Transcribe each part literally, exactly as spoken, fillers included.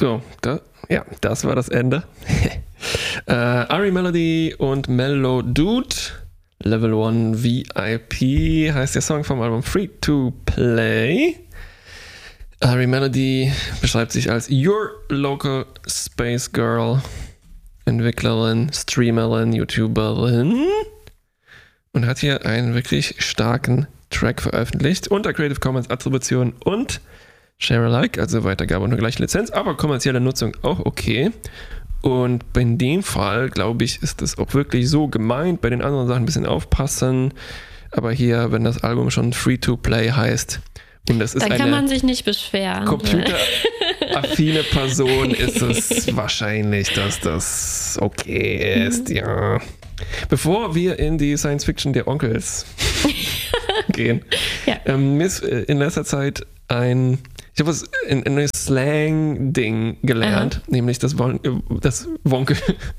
So, da, ja, das war das Ende. äh, Ari Melody und Mellow Dude. Level eins V I P heißt der Song vom Album Free to Play. Ari Melody beschreibt sich als Your Local Space Girl, Entwicklerin, Streamerin, YouTuberin und hat hier einen wirklich starken Track veröffentlicht unter Creative Commons Attribution und Share Alike, also Weitergabe unter gleicher Lizenz, aber kommerzielle Nutzung auch okay. Und in dem Fall, glaube ich, ist das auch wirklich so gemeint. Bei den anderen Sachen ein bisschen aufpassen. Aber hier, wenn das Album schon Free-to-Play heißt und das ist dann kann eine man sich nicht beschweren. computeraffine Person, ist es wahrscheinlich, dass das okay ist, mhm. ja. Bevor wir in die Science-Fiction der Onkels gehen, ja. ähm, mir ist in letzter Zeit ein Ich habe was ein, ein neues Slang-Ding gelernt, Aha. nämlich das, Won, das Wonke,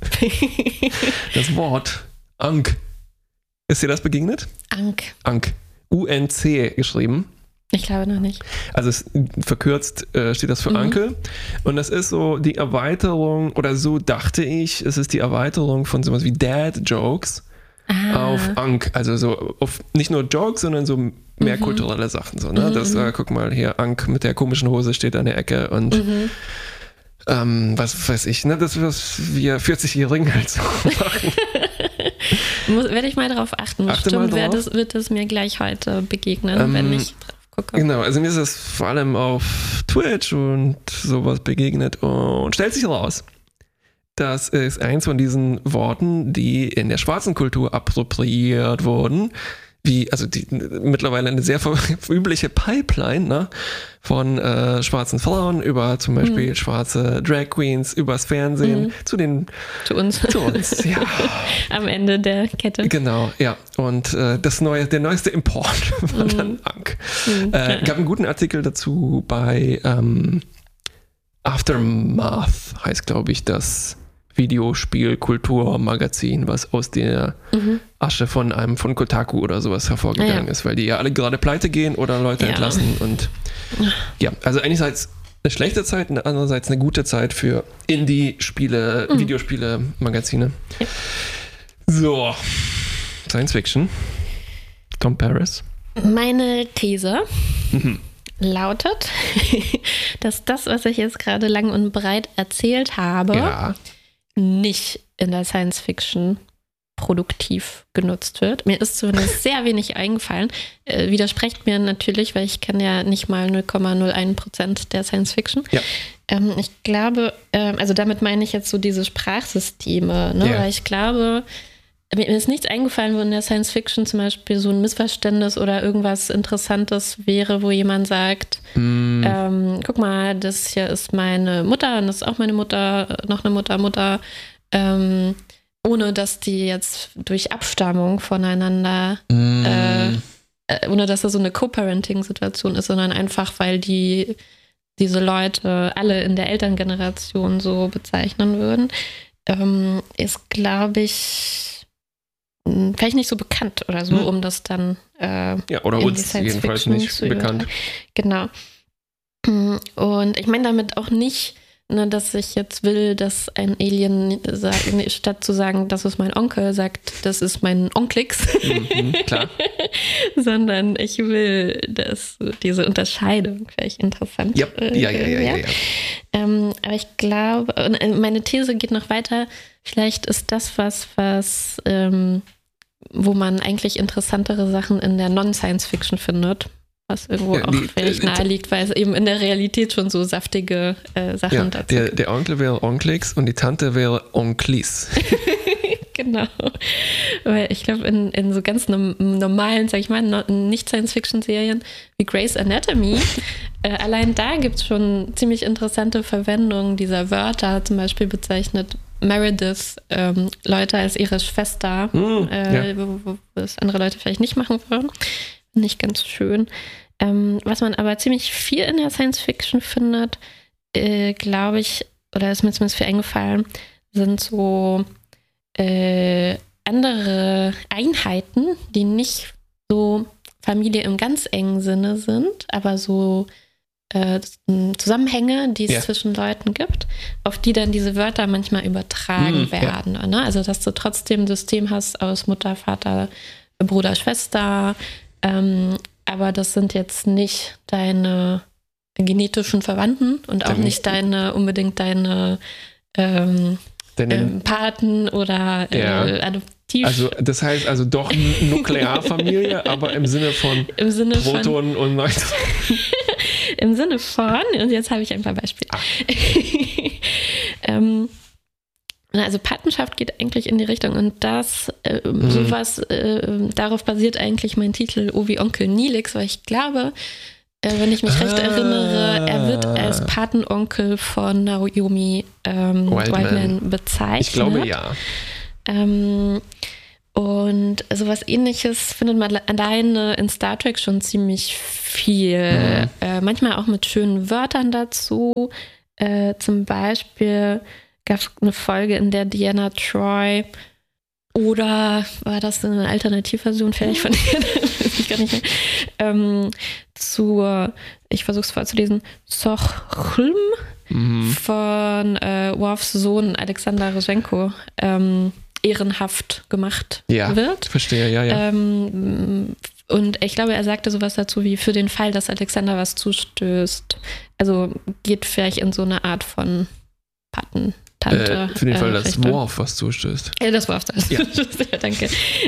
das Wort Ank. Ist dir das begegnet? Ank. Ank. U N C geschrieben. Ich glaube noch nicht. Also es, verkürzt äh, steht das für mhm. Anke. Und das ist so die Erweiterung, oder so dachte ich, es ist die Erweiterung von sowas wie Dad-Jokes ah. auf Ank. Also so auf nicht nur Jokes, sondern so mehr mhm. kulturelle Sachen. So, ne? Mhm. Das, äh, guck mal, hier Ank mit der komischen Hose steht an der Ecke und mhm. ähm, was weiß ich, ne? Das, was wir vierzigjährigen halt so machen. Muss, werde ich mal darauf achten. Achte Bestimmt mal drauf. Wird, es, wird es mir gleich heute begegnen, ähm, wenn ich drauf gucke. Genau, also mir ist das vor allem auf Twitch und sowas begegnet und stellt sich raus, das ist eins von diesen Worten, die in der schwarzen Kultur appropriiert wurden. Wie, also die, mittlerweile eine sehr übliche Pipeline, ne? Von äh, schwarzen Frauen über zum Beispiel mhm. schwarze Drag Queens, übers Fernsehen, mhm. zu den zu uns. Zu uns, ja. Am Ende der Kette. Genau, ja. Und äh, das neue, der neueste Import war mhm. dann Ank. Mhm. Äh, gab einen guten Artikel dazu bei ähm, Aftermath, heißt glaube ich das Videospiel-Kultur-Magazin, was aus der mhm. Asche von einem von Kotaku oder sowas hervorgegangen ja. ist, weil die ja alle gerade pleite gehen oder Leute ja. entlassen und ja, also einerseits eine schlechte Zeit und andererseits eine gute Zeit für Indie-Spiele, mhm. Videospiele-Magazine. Ja. So, Science Fiction. Tom Paris. Meine These mhm. lautet, dass das, was ich jetzt gerade lang und breit erzählt habe, ja. nicht in der Science-Fiction produktiv genutzt wird. Mir ist zumindest sehr wenig eingefallen. Äh, widerspricht mir natürlich, weil ich kenne ja nicht mal null Komma null eins Prozent der Science-Fiction. Ja. Ähm, ich glaube, ähm, also damit meine ich jetzt so diese Sprachsysteme, ne? Ja. Weil ich glaube, mir ist nichts eingefallen, wo in der Science-Fiction zum Beispiel so ein Missverständnis oder irgendwas Interessantes wäre, wo jemand sagt, mm. ähm, guck mal, das hier ist meine Mutter und das ist auch meine Mutter, noch eine Mutter, Mutter, ähm, ohne dass die jetzt durch Abstammung voneinander, mm. äh, ohne dass das so eine Co-Parenting-Situation ist, sondern einfach, weil die diese Leute alle in der Elterngeneration so bezeichnen würden, ähm, ist, glaube ich, vielleicht nicht so bekannt oder so, hm. um das dann äh, ja, oder uns jedenfalls nicht bekannt. Genau. Und ich meine damit auch nicht, ne, dass ich jetzt will, dass ein Alien sagt, statt zu sagen, das ist mein Onkel, sagt, das ist mein Onklix. Mhm, klar. Sondern ich will, dass diese Unterscheidung vielleicht interessant ja. Äh, ja, ja, ja, ja, ja. Ähm, aber ich glaube, meine These geht noch weiter. Vielleicht ist das was, was ähm, wo man eigentlich interessantere Sachen in der Non-Science-Fiction findet, was irgendwo ja, die, auch völlig äh, nahe liegt, weil es eben in der Realität schon so saftige äh, Sachen ja, dazu der, gibt. der Onkel wäre Onklix und die Tante wäre Onklis. Genau. Weil ich glaube, in, in so ganz no- normalen, sag ich mal, no- Nicht-Science-Fiction-Serien wie Grey's Anatomy, äh, allein da gibt es schon ziemlich interessante Verwendungen dieser Wörter. Zum Beispiel bezeichnet Meredith ähm, Leute als ihre Schwester, mm, äh, ja. wo, wo das andere Leute vielleicht nicht machen würden. Nicht ganz schön. Ähm, was man aber ziemlich viel in der Science-Fiction findet, äh, glaube ich, oder ist mir zumindest viel eingefallen, sind so äh, andere Einheiten, die nicht so Familie im ganz engen Sinne sind, aber so äh, Zusammenhänge, die es ja. zwischen Leuten gibt, auf die dann diese Wörter manchmal übertragen mhm, werden. Ja. Ne? Also dass du trotzdem ein System hast aus Mutter, Vater, Bruder, Schwester, ähm, aber das sind jetzt nicht deine genetischen Verwandten und auch Dann, nicht deine unbedingt deine ähm, ähm, Paten oder äh, ja. Adoptiv. Also das heißt also doch Nuklearfamilie, aber im Sinne von Im Sinne Protonen von, und Neutronen. Im Sinne von, und jetzt habe ich ein paar Beispiele. Ah. ähm, Also Patenschaft geht eigentlich in die Richtung und das, äh, mhm. sowas, äh, darauf basiert eigentlich mein Titel O wie Onkel Nilix, weil ich glaube, äh, wenn ich mich ah. recht erinnere, er wird als Patenonkel von Naomi ähm, Wildman. Wildman bezeichnet. Ich glaube, ja. Ähm, und sowas Ähnliches findet man alleine in Star Trek schon ziemlich viel. Mhm. Äh, manchmal auch mit schönen Wörtern dazu. Äh, zum Beispiel gab es eine Folge, in der Deanna Troi oder war das eine Alternativversion vielleicht von weiß ich gar nicht mehr, ähm, zur, ich versuche es vorzulesen, Sochlm mhm. von äh, Worfs Sohn Alexander Rozhenko ähm, ehrenhaft gemacht ja, wird. Verstehe, ja, ja. Ähm, und ich glaube, er sagte sowas dazu wie für den Fall, dass Alexander was zustößt. Also geht vielleicht in so eine Art von Paten. Tante, äh, für den Fall, äh, dass Worf was zustößt. Ja, das Worf das. Ja, ja danke.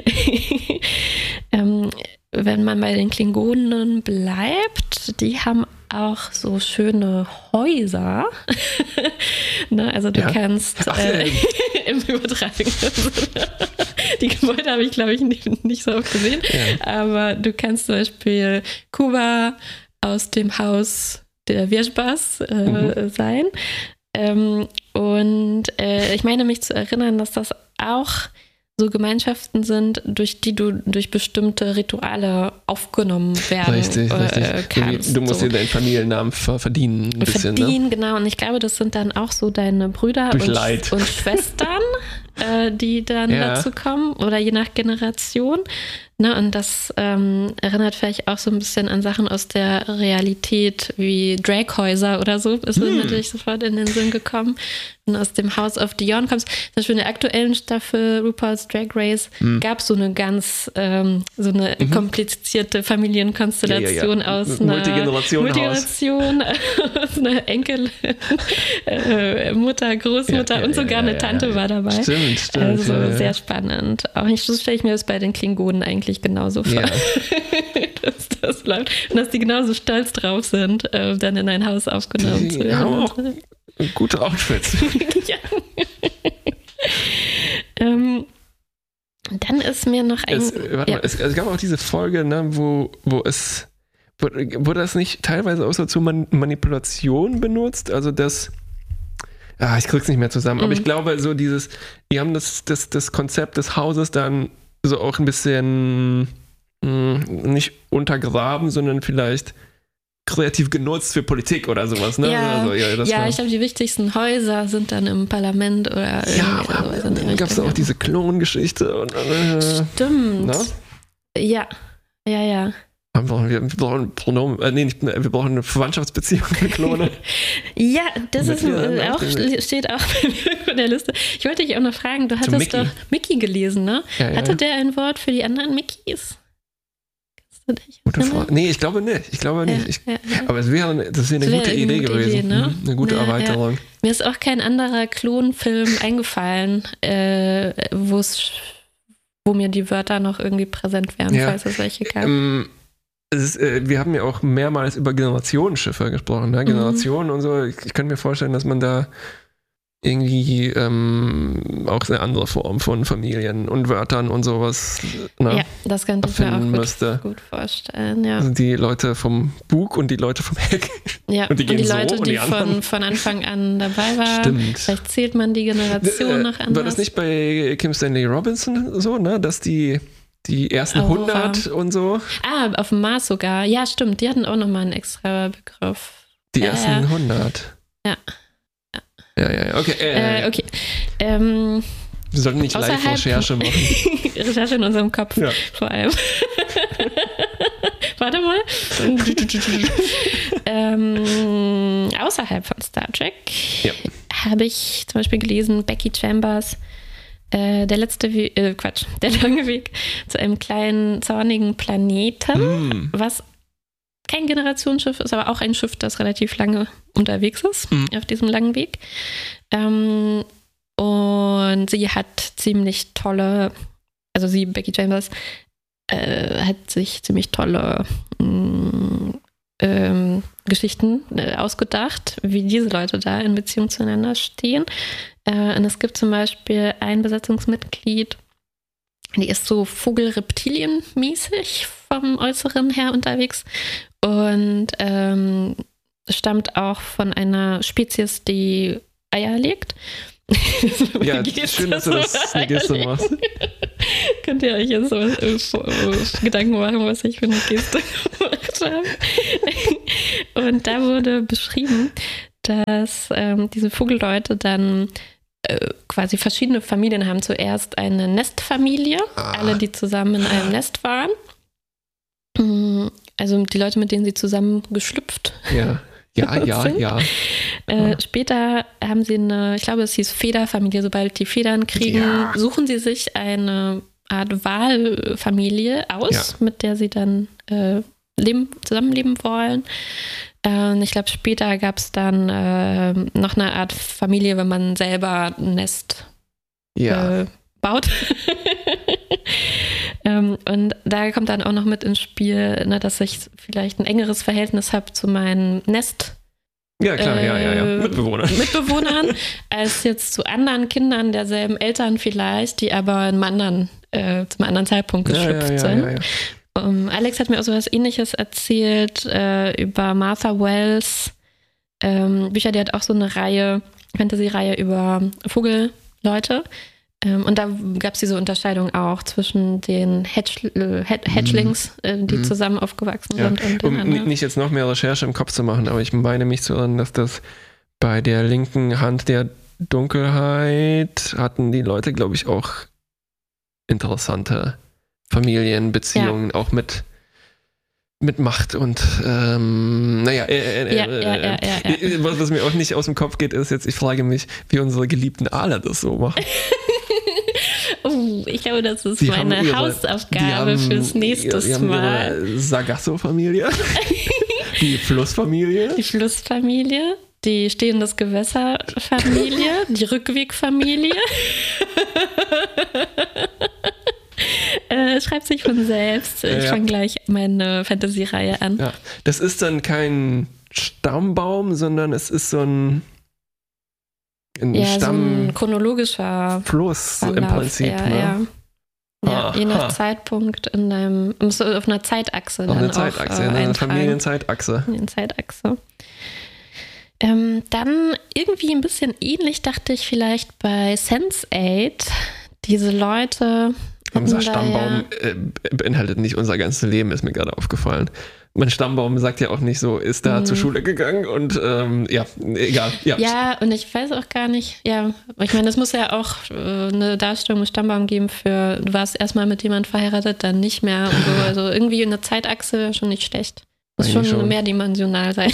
ähm, wenn man bei den Klingonen bleibt, die haben auch so schöne Häuser. ne, also du ja. kannst äh, im übertragenen Sinne. Die Gebäude habe ich, glaube ich, nicht, nicht so oft gesehen. Ja. Aber du kannst zum Beispiel Kuba aus dem Haus der Virschbas äh, mhm. sein. Ähm, und äh, ich meine mich zu erinnern, dass das auch so Gemeinschaften sind, durch die du durch bestimmte Rituale aufgenommen werden richtig, äh, richtig. kannst. Du musst so. dir deinen Familiennamen verdienen. Ein bisschen, verdienen, ne? genau. Und ich glaube, das sind dann auch so deine Brüder und, und Schwestern, äh, die dann ja. dazu kommen oder je nach Generation. Ne, und das ähm, erinnert vielleicht auch so ein bisschen an Sachen aus der Realität, wie Draghäuser oder so, ist mir hm. natürlich sofort in den Sinn gekommen. Und aus dem House of Dion kommst. Zum Beispiel in der aktuellen Staffel RuPaul's Drag Race hm. gab es so eine ganz, ähm, so eine mhm. komplizierte Familienkonstellation ja, ja, ja. aus einer Multigeneration, Multigeneration aus einer Enkelin, äh, Mutter, Großmutter ja, ja, und sogar ja, ja, eine Tante ja, ja. war dabei. Stimmt, stimmt. Also ja, ja. sehr spannend. Auch nicht, so stelle ich mir das bei den Klingonen eigentlich genauso vor, ja. dass das läuft. Und dass die genauso stolz drauf sind, äh, dann in ein Haus aufgenommen die zu werden. Gute Outfits. ja. ähm, dann ist mir noch ein... Es, warte ja. mal, es, es gab auch diese Folge, ne, wo, wo es... Wurde das nicht teilweise auch so zur Man- Manipulation benutzt? Also das... Ah, ich krieg's nicht mehr zusammen. Mhm. Aber ich glaube, so dieses... Die haben das, das, das Konzept des Hauses dann so auch ein bisschen mh, nicht untergraben, sondern vielleicht kreativ genutzt für Politik oder sowas. Ne? Ja, also, ja, das ja ich glaube, die wichtigsten Häuser sind dann im Parlament oder ja, aber dann gab es auch diese Klongeschichte. Und, äh, Stimmt. Na? Ja, ja, ja. Wir, wir brauchen Pronomen, äh, nee, nicht, wir brauchen eine Verwandtschaftsbeziehung mit Klone. ja, das mit ist äh, auch, steht auch bei mir auf der Liste. Ich wollte dich auch noch fragen, du hattest doch Mickey gelesen, ne? Ja, ja, Hatte ja. der ein Wort für die anderen Mickeys? Gute Frage. Nee, ich glaube nicht. Ich glaube nicht. Ich, ja, ja. Aber es wäre eine, das wäre eine das gute wär Idee eine gewesen. Idee, ne? Eine gute ja, Erweiterung. Ja. Mir ist auch kein anderer Klonfilm eingefallen, äh, wo es, wo mir die Wörter noch irgendwie präsent wären, ja. falls es welche gab. Ähm, es ist, äh, wir haben ja auch mehrmals über Generationenschiffe gesprochen, ne? Generationen mhm. und so. Ich, ich könnte mir vorstellen, dass man da irgendwie ähm, auch eine andere Form von Familien und Wörtern und sowas ne, ja, das könnte ich mir auch gut, müsste. gut vorstellen. Ja. Also die Leute vom Bug und die Leute vom Heck. Ja, und die, und die so Leute, und die, die von, von Anfang an dabei waren. Stimmt. Vielleicht zählt man die Generation äh, noch anders. War das nicht bei Kim Stanley Robinson so, ne, dass die die ersten Aurora. hundert und so? Ah, auf dem Mars sogar. Ja, stimmt. Die hatten auch nochmal einen extra Begriff. Die ja, ersten ja. hundert. Ja. Ja, ja, ja. Okay. Äh, äh, okay. Ähm, wir sollten nicht Live-Recherche machen. Recherche in unserem Kopf, ja. vor allem. Warte mal. ähm, außerhalb von Star Trek Ja. habe ich zum Beispiel gelesen, Becky Chambers, äh, der letzte Weg, äh, Quatsch, der lange Weg zu einem kleinen, zornigen Planeten, Mm. was kein Generationsschiff ist, aber auch ein Schiff, das relativ lange unterwegs ist, Mm. auf diesem langen Weg. Ähm, und sie hat ziemlich tolle, also sie, Becky Chambers, äh, hat sich ziemlich tolle mh, ähm, Geschichten äh, ausgedacht, wie diese Leute da in Beziehung zueinander stehen. Äh, und es gibt zum Beispiel ein Besatzungsmitglied, die ist so Vogel-Reptilien-mäßig vom Äußeren her unterwegs und ähm, stammt auch von einer Spezies, die Eier legt. Ja, schön, dass du das eine Geste machst. Könnt ihr euch jetzt so äh, Gedanken machen, was ich für eine Geste gemacht habe. Und da wurde beschrieben, dass ähm, diese Vogelleute dann äh, quasi verschiedene Familien haben. Zuerst eine Nestfamilie, Ah. alle, die zusammen in einem Nest waren. Also die Leute, mit denen sie zusammen geschlüpft Ja, ja, ja, sind. ja. Äh, später haben sie eine, ich glaube, es hieß Federfamilie. Sobald die Federn kriegen, Ja. suchen sie sich eine Art Wahlfamilie aus, Ja. mit der sie dann äh, leben, zusammenleben wollen. Äh, und ich glaube, später gab es dann äh, noch eine Art Familie, wenn man selber ein Nest Ja. äh, baut. ähm, und da kommt dann auch noch mit ins Spiel, ne, dass ich vielleicht ein engeres Verhältnis habe zu meinen Nest Ja, klar, ja, ja, ja. äh, Mitbewohner. Mitbewohnern, als jetzt zu anderen Kindern derselben Eltern vielleicht, die aber einem anderen, äh, zum anderen Zeitpunkt Ja, geschlüpft ja, ja, sind. ja, ja. Um, Alex hat mir auch so was Ähnliches erzählt äh, über Martha Wells ähm, Bücher. Die hat auch so eine Reihe, Fantasy-Reihe über Vogelleute. Ähm, und da gab es diese Unterscheidung auch zwischen den Hatch, äh, Hat- Hatchlings, äh, die Mhm. zusammen aufgewachsen Ja. sind. Und den Um anderen. n- nicht jetzt noch mehr Recherche im Kopf zu machen, aber ich meine mich zu erinnern, dass das bei der linken Hand der Dunkelheit hatten die Leute, glaube ich, auch interessante Familienbeziehungen, auch mit, mit Macht und ähm, naja, äh, äh, Ja, äh, ja, ja, ja, ja. äh, was, was mir auch nicht aus dem Kopf geht, ist jetzt, ich frage mich, wie unsere geliebten Aale das so machen. Oh, ich glaube, das ist Die haben meine ihre- Hausaufgabe fürs nächste die haben Mal. ihre Sargasso-Familie, die Flussfamilie. Die Flussfamilie, die stehendes Gewässerfamilie, die Rückwegfamilie. äh, schreibt sich von selbst. Ich Ja. fange gleich meine Fantasy-Reihe an. Ja, das ist dann kein Stammbaum, sondern es ist so ein, ein Ja, so Stammfluss ein chronologischer im Verlauf. Prinzip. Ja, ne? ja. Ja, je nach Aha. Zeitpunkt in deinem, musst du auf einer Zeitachse Auf dann eine auch Zeitachse, äh, eine eintragen. Familienzeitachse. In Zeitachse. Ähm, dann irgendwie ein bisschen ähnlich dachte ich vielleicht bei sense eight. Diese Leute. Unser hatten da Stammbaum ja, äh, beinhaltet nicht unser ganzes Leben, ist mir gerade aufgefallen. Mein Stammbaum sagt ja auch nicht so, ist da Mhm. zur Schule gegangen und ähm, ja, egal. Ja. Ja, und ich weiß auch gar nicht, ja, ich meine, es muss ja auch äh, eine Darstellung im Stammbaum geben für, du warst erstmal mit jemandem verheiratet, dann nicht mehr und so. Also irgendwie eine Zeitachse wäre schon nicht schlecht. Muss schon, Eigentlich schon. mehrdimensional sein.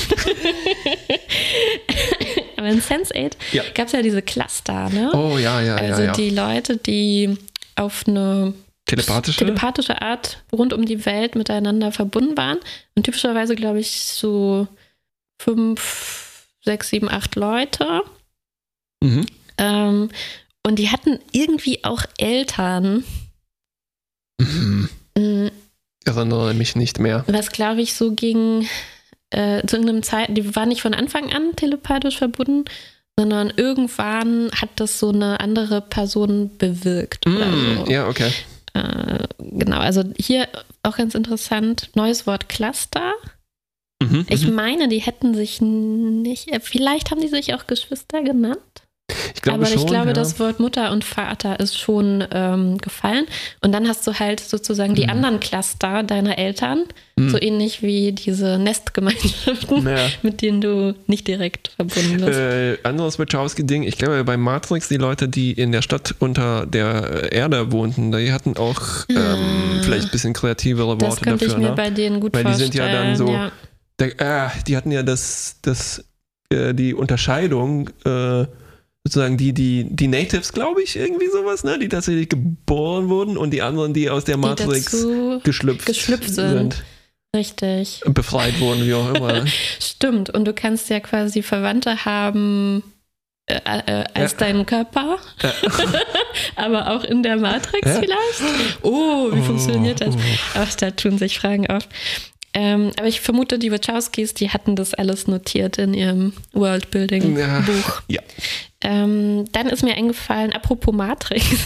Aber in sense eight Ja. gab es ja diese Cluster, ne? Oh ja, ja, also ja, ja. die Leute, die auf eine Telepathische? telepathische Art rund um die Welt miteinander verbunden waren. Und typischerweise, glaube ich, so fünf, sechs, sieben, acht Leute. Mhm. Ähm, und die hatten irgendwie auch Eltern, Mhm. mh, Ich erinnere mich nicht mehr. was, glaube ich, so ging äh, zu irgendeinem Zeit, die waren nicht von Anfang an telepathisch verbunden, sondern irgendwann hat das so eine andere Person bewirkt. Oder Mm, so. ja, okay. Äh, genau, also hier auch ganz interessant, neues Wort Cluster. Mhm, Ich mhm. meine, die hätten sich nicht, äh, vielleicht haben die sich auch Geschwister genannt, Ich glaube aber schon, ich glaube, ja. das Wort Mutter und Vater ist schon ähm, gefallen. Und dann hast du halt sozusagen die Mhm. anderen Cluster deiner Eltern, Mhm. so ähnlich wie diese Nestgemeinschaften, Ja. mit denen du nicht direkt verbunden bist. Äh, anderes Wachowski-Ding, ich glaube bei Matrix, die Leute, die in der Stadt unter der Erde wohnten, die hatten auch ähm, Hm. vielleicht ein bisschen kreativere Das Worte könnte dafür. ich mir Ne? bei denen gut Weil die vorstellen. sind ja dann so- ja. Der, äh, die hatten ja das, das, äh, die Unterscheidung, äh, sozusagen die, die, die Natives, glaube ich, irgendwie sowas, ne? Die tatsächlich geboren wurden und die anderen, die aus der Matrix geschlüpft, geschlüpft sind. sind. Richtig. Befreit wurden, wie auch immer. Stimmt. Und du kannst ja quasi Verwandte haben äh, äh, als ja. deinen Körper, ja. aber auch in der Matrix ja. vielleicht. Oh, wie oh, funktioniert das? Oh. Ach, da tun sich Fragen auf. Ähm, aber ich vermute, die Wachowskis, die hatten das alles notiert in ihrem Worldbuilding-Buch. Ja. ja. Ähm, dann ist mir eingefallen, apropos Matrix,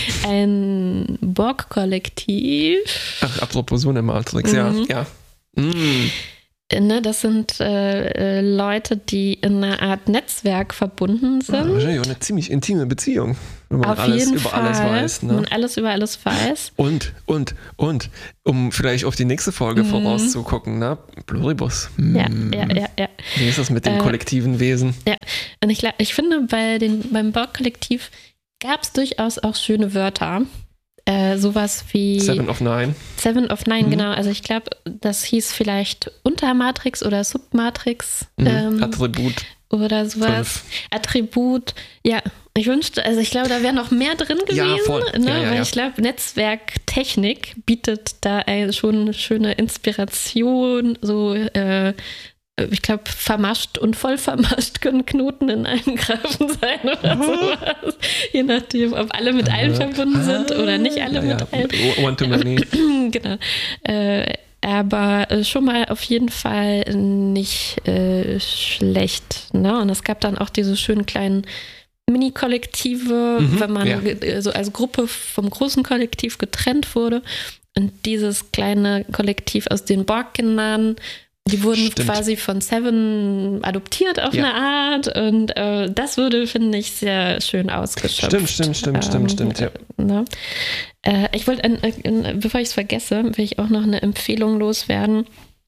ein Borg-Kollektiv. Ach, apropos so eine Matrix, mhm. ja. ja. Mhm. Ne, das sind äh, Leute, die in einer Art Netzwerk verbunden sind. Ja, wahrscheinlich auch eine ziemlich intime Beziehung, wenn man Auf alles jeden über Fall, alles weiß. Ne? Wenn man alles über alles weiß. Und, und, und, um vielleicht auf die nächste Folge mhm. vorauszugucken, ne? Pluribus. Ja, hm. ja, ja, ja. Wie ist das mit dem äh, kollektiven Wesen? Ja, und ich, ich finde, bei den, beim Borg-Kollektiv gab es durchaus auch schöne Wörter. Äh, sowas wie Seven of Nine. Seven of Nine, mhm. genau. Also ich glaube, das hieß vielleicht Untermatrix oder Submatrix. Mhm. Ähm, Attribut. Oder sowas. Fünf. Attribut. Ja, ich wünschte, also ich glaube, da wäre noch mehr drin gewesen. Ja, voll. Ne? Ja, ja, Weil ja. ich glaube, Netzwerktechnik bietet da schon eine schöne Inspiration, so äh, ich glaube, vermascht und voll vermascht können Knoten in einem Grafen sein oder sowas. Je nachdem, ob alle mit allen verbunden sind oder nicht alle ja, mit ja. allen. One to many. Genau. Äh, aber schon mal auf jeden Fall nicht äh, schlecht. Ne? Und es gab dann auch diese schönen kleinen Mini-Kollektive, mhm, wenn man ja. so als Gruppe vom großen Kollektiv getrennt wurde. Und dieses kleine Kollektiv aus den Borg-Kindern, die wurden Stimmt. quasi von Seven adoptiert auf ja. eine Art und äh, das wurde, finde ich, sehr schön ausgeschöpft. Stimmt, stimmt, stimmt, ähm, stimmt, stimmt, ja. Ne? Äh, ich wollte, äh, bevor ich es vergesse, will ich auch noch eine Empfehlung loswerden.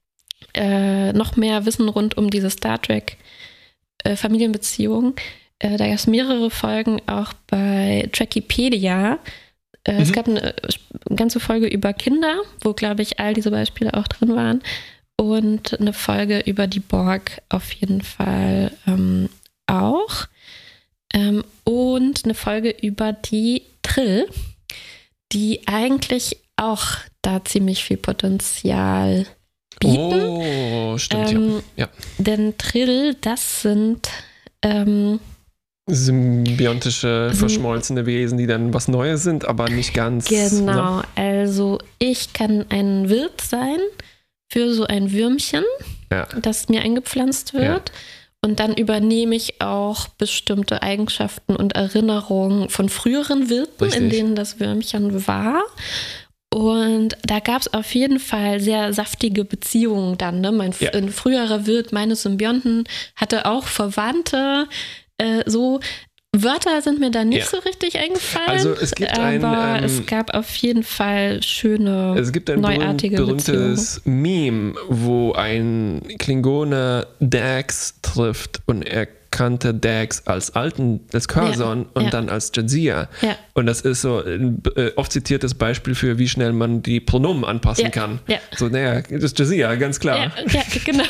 Äh, noch mehr Wissen rund um diese Star Trek äh, Familienbeziehung. Äh, da gab es mehrere Folgen auch bei Trekkipedia. Äh, mhm. Es gab eine, eine ganze Folge über Kinder, wo, glaube ich, all diese Beispiele auch drin waren. Und eine Folge über die Borg auf jeden Fall ähm, auch. Ähm, und eine Folge über die Trill, die eigentlich auch da ziemlich viel Potenzial bieten. Oh, stimmt, ähm, ja. ja. Denn Trill, das sind ähm, symbiontische, verschmolzene Wesen, die dann was Neues sind, aber nicht ganz. Genau, ne? Also ich kann ein Wirt sein für so ein Würmchen, ja. das mir eingepflanzt wird. Ja. Und dann übernehme ich auch bestimmte Eigenschaften und Erinnerungen von früheren Wirten, Richtig. in denen das Würmchen war. Und da gab es auf jeden Fall sehr saftige Beziehungen dann. Ne? Mein ja. ein früherer Wirt meines Symbionten hatte auch Verwandte, äh, so. Wörter sind mir da nicht ja. so richtig eingefallen, also es gibt aber ein, ähm, es gab auf jeden Fall schöne, es gibt ein neuartige berühmtes Beziehungen. Meme, wo ein Klingoner Dax trifft und er kannte Dax als alten, als Curzon ja. und ja. dann als Jadzia. Ja. Und das ist so ein äh, oft zitiertes Beispiel für, wie schnell man die Pronomen anpassen ja. kann. Ja. So, naja, das ist Jadzia, ganz klar. Ja, ja genau.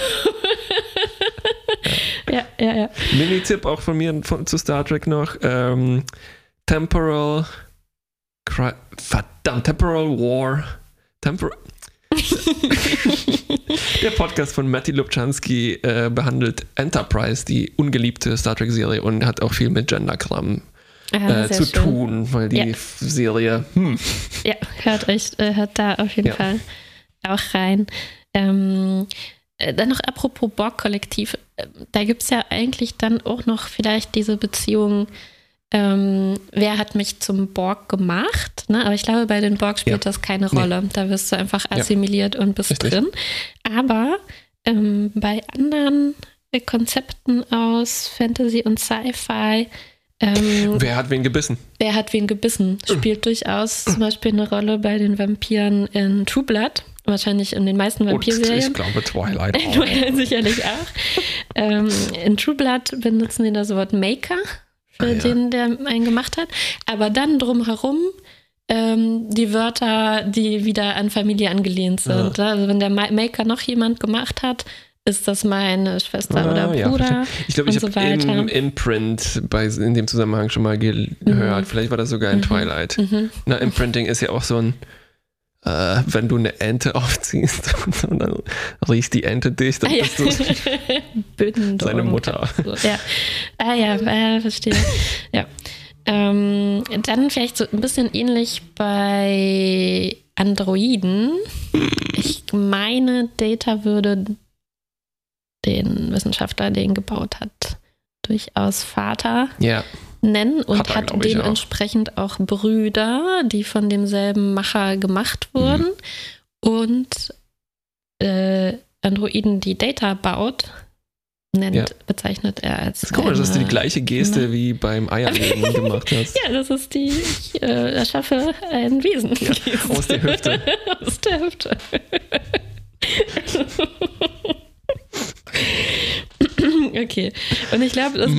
Ja, ja, ja. Mini-Tipp auch von mir von, zu Star Trek noch. Ähm, Temporal Cry, verdammt, Temporal War. Temporal Der Podcast von Matty Lubchansky äh, behandelt Enterprise, die ungeliebte Star Trek-Serie, und hat auch viel mit Genderkram äh, zu schön. tun, weil die ja. Serie hm. Ja, hört euch, äh, hört da auf jeden ja. Fall auch rein. Ähm, Dann noch apropos Borg-Kollektiv, da gibt es ja eigentlich dann auch noch vielleicht diese Beziehung, ähm, wer hat mich zum Borg gemacht, ne? Aber ich glaube, bei den Borg spielt ja. das keine Rolle. Nee. Da wirst du einfach assimiliert ja. und bist Richtig. drin. Aber ähm, bei anderen Konzepten aus Fantasy und Sci-Fi ähm, wer hat wen gebissen? Wer hat wen gebissen? Spielt mhm. durchaus zum Beispiel eine Rolle bei den Vampiren in True Blood. Wahrscheinlich in den meisten Vampir-Serien. Ich glaube Twilight auch. Twilight sicherlich auch. ähm, in True Blood benutzen die das Wort Maker für ah, ja. den, der einen gemacht hat. Aber dann drumherum ähm, die Wörter, die wieder an Familie angelehnt sind. Ja. Also wenn der Maker noch jemand gemacht hat, ist das meine Schwester Ah, oder ja, Bruder verstehe. Ich glaube, ich und so habe weiter. im Imprint bei, in dem Zusammenhang schon mal gehört. Vielleicht war das sogar in Mhm. Twilight. Mhm. Na, Imprinting ist ja auch so ein, äh, wenn du eine Ente aufziehst und, und dann riecht die Ente dich, dann Ah, ja. bist du Bündendorf. seine Mutter. So, ja. Ah ja, äh, verstehe. Ja. Ähm, dann vielleicht so ein bisschen ähnlich bei Androiden. Ich meine, Data würde den Wissenschaftler, der ihn gebaut hat, durchaus Vater Ja. nennen und Hat er, hat glaub ich, dementsprechend auch. auch Brüder, die von demselben Macher gemacht wurden. Mhm. Und äh, Androiden, die Data baut, nennt, ja. bezeichnet er als. Das ist komisch, dass du die gleiche Geste na, wie beim Eierlegen gemacht hast. Ja, das ist die, ich äh, erschaffe ein Wesen. Ja, aus der Hüfte. Aus der Hüfte. Okay. Und ich glaube, das